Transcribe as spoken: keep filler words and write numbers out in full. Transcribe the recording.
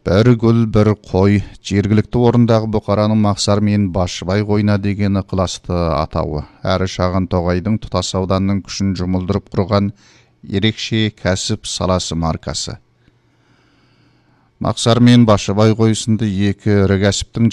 Бір гүл, бір қой, жергілікті орындағы бұқараның Мақсар мен Басшыбай қойына деген ықыласты атауы. Әрі шағын тоғайдың тұтас ауданның күшін жұмылдырып құрған ерекше кәсіп саласы маркасы. Мақсар мен Басшыбай қойысында екі ірі кәсіптің